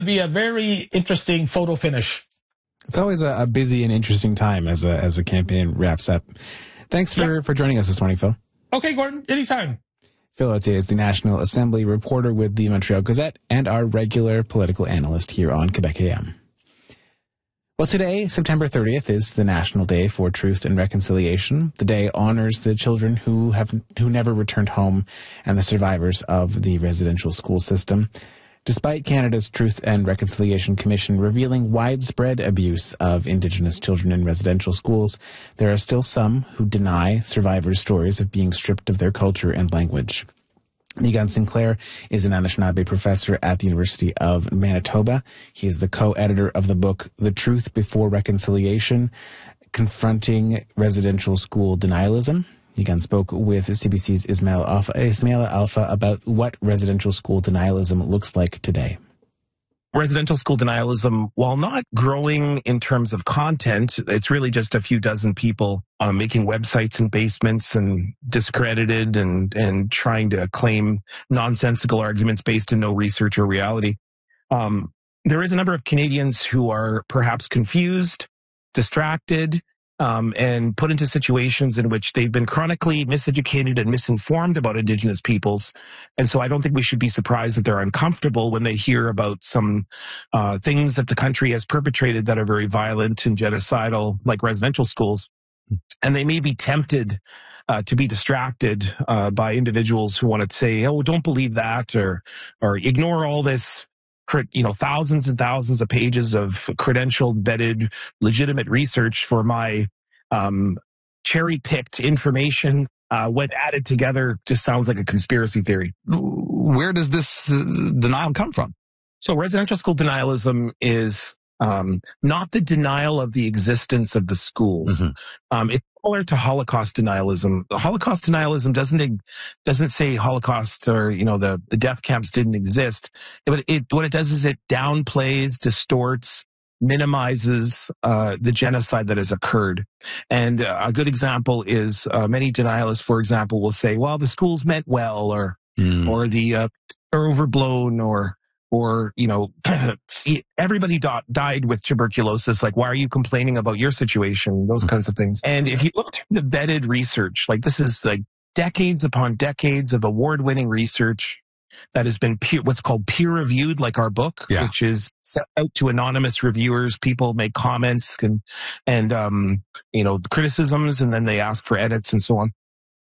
Be a very interesting photo finish. It's always a busy and interesting time as a campaign wraps up. Thanks for joining us this morning, Phil. Okay, Gordon, anytime. Phil Authier is the National Assembly reporter with the Montreal Gazette and our regular political analyst here on Quebec AM. Well, today, September 30th, is the National Day for Truth and Reconciliation. The day honors the children who never returned home and the survivors of the residential school system. Despite Canada's Truth and Reconciliation Commission revealing widespread abuse of Indigenous children in residential schools, there are still some who deny survivors' stories of being stripped of their culture and language. Meaghan Sinclair is an Anishinaabe professor at the University of Manitoba. He is the co-editor of the book The Truth Before Reconciliation, Confronting Residential School Denialism. Meaghan spoke with CBC's Ismaila Alfa about what residential school denialism looks like today. Residential school denialism, while not growing in terms of content, it's really just a few dozen people making websites in basements and discredited and trying to claim nonsensical arguments based in no research or reality. There is a number of Canadians who are perhaps confused, distracted, and put into situations in which they've been chronically miseducated and misinformed about Indigenous peoples. And so I don't think we should be surprised that they're uncomfortable when they hear about some things that the country has perpetrated that are very violent and genocidal, like residential schools. And they may be tempted to be distracted by individuals who want to say, oh, don't believe that, or ignore all this, thousands and thousands of pages of credentialed, vetted, legitimate research for my cherry-picked information. When added together, just sounds like a conspiracy theory. Where does this denial come from? So residential school denialism is not the denial of the existence of the schools. Mm-hmm. It's similar to Holocaust denialism. Holocaust denialism doesn't say Holocaust or, the death camps didn't exist. But what it does is it downplays, distorts, minimizes the genocide that has occurred. And a good example is many denialists, for example, will say, well, the schools meant well, or the are overblown, or everybody died with tuberculosis. Like, why are you complaining about your situation? Those kinds of things. And if you look through the vetted research, like this is like decades upon decades of award-winning research that has been what's called peer-reviewed, like our book, which is sent out to anonymous reviewers. People make comments and criticisms, and then they ask for edits and so on.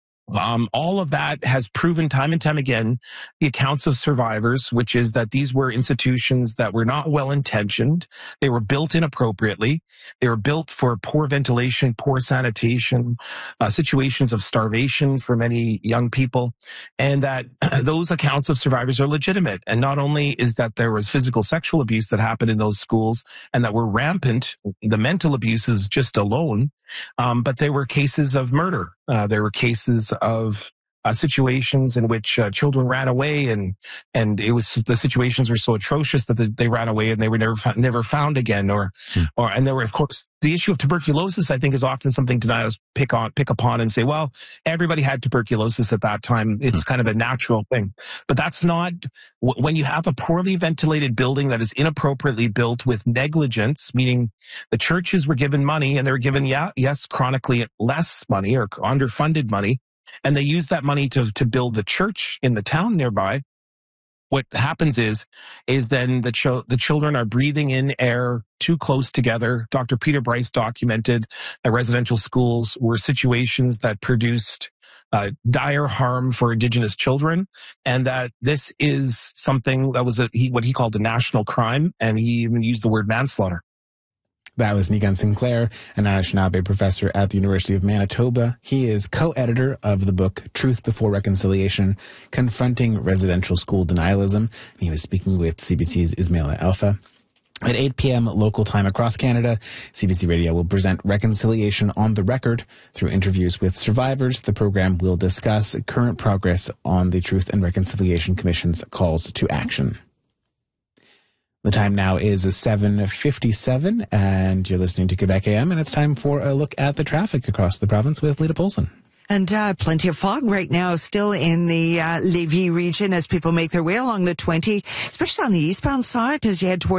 All of that has proven time and time again the accounts of survivors, which is that these were institutions that were not well-intentioned. They were built inappropriately. They were built for poor ventilation, poor sanitation, situations of starvation for many young people, and that those accounts of survivors are legitimate. And not only is that there was physical sexual abuse that happened in those schools and that were rampant, the mental abuses just alone, but there were cases of murder. There were cases of situations in which children ran away, and it was the situations were so atrocious that they ran away and they were never found again. And there were, of course, the issue of tuberculosis. I think is often something deniers pick upon and say, well, everybody had tuberculosis at that time. It's kind of a natural thing, but that's not. When you have a poorly ventilated building that is inappropriately built with negligence, meaning the churches were given money and they were given, chronically less money or underfunded money, and they use that money to build the church in the town nearby. What happens is then the children are breathing in air too close together. Dr. Peter Bryce documented that residential schools were situations that produced dire harm for Indigenous children, and that this is something that was what he called a national crime, and he even used the word manslaughter. That was Meaghan Sinclair, an Anishinaabe professor at the University of Manitoba. He is co-editor of the book Truth Before Reconciliation, Confronting Residential School Denialism. He was speaking with CBC's Ismaila Alfa. At 8 p.m. local time across Canada, CBC Radio will present Reconciliation on the Record. Through interviews with survivors, the program will discuss current progress on the Truth and Reconciliation Commission's calls to action. The time now is 7:57, and you're listening to Quebec AM, and it's time for a look at the traffic across the province with Lita Polson. And plenty of fog right now still in the Lévis region as people make their way along the 20, especially on the eastbound side as you head towards